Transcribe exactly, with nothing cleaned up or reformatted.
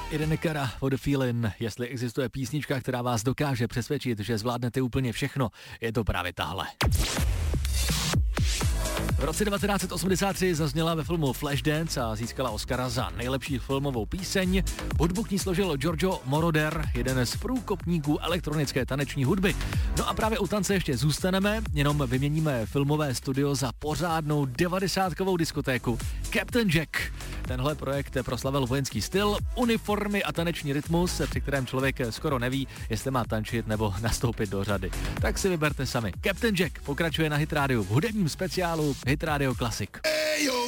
Irene Cara, What a Feeling. Jestli existuje písnička, která vás dokáže přesvědčit, že zvládnete úplně všechno, je to právě tahle. V roce devatenáct set osmdesát tři zazněla ve filmu Flashdance a získala Oscara za nejlepší filmovou píseň. Hudbu k ní složil Giorgio Moroder, jeden z průkopníků elektronické taneční hudby. No a právě u tance ještě zůstaneme, jenom vyměníme filmové studio za pořádnou devadesátkovou diskotéku Captain Jack. Tenhle projekt proslavil vojenský styl, uniformy a taneční rytmus, při kterém člověk skoro neví, jestli má tančit nebo nastoupit do řady. Tak si vyberte sami. Captain Jack pokračuje na Hit Radio v hudebním speciálu Hit Radio Classic.